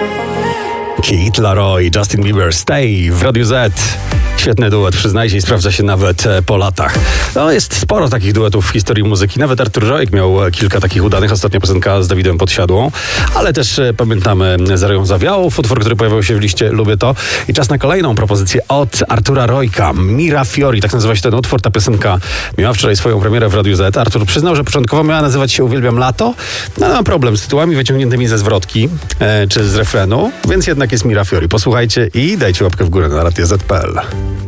Kid Laroi, Justin Bieber, Stay w Radiu Z. Świetny duet, przyznajcie, i sprawdza się nawet po latach. No, jest sporo takich duetów w historii muzyki. Nawet Artur Rojek miał kilka takich udanych. Ostatnia piosenka z Dawidem Podsiadłą. Ale też pamiętamy Zero Zawiałów, utwór, który pojawił się w liście Lubię to. I czas na kolejną propozycję od Artura Rojka. Mira Fiori, tak nazywa się ten utwór. Ta piosenka miała wczoraj swoją premierę w Radiu Z. Artur przyznał, że początkowo miała nazywać się Uwielbiam lato. No, ma problem z tytułami wyciągniętymi ze zwrotki czy z refrenu, więc jednak jest Mira Fiori. Posłuchajcie i dajcie łapkę w górę na radioz.pl.